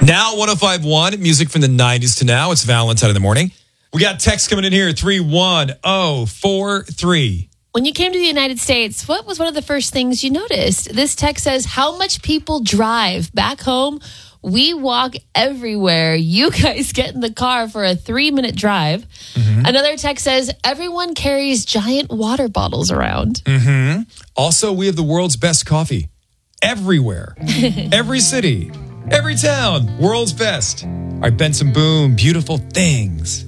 Now 105.1, music from the 90s to now. It's Valentine in the morning. We got text coming in here, 31043. When you came to the United States, what was one of the first things you noticed? This text says, how much people drive. Back home, we walk everywhere. You guys get in the car for a 3-minute drive. Mm-hmm. Another text says, everyone carries giant water bottles around. Mm-hmm. Also, we have the world's best coffee. Everywhere. Every city. Every town. World's best. All right, Benson Boone, Beautiful Things.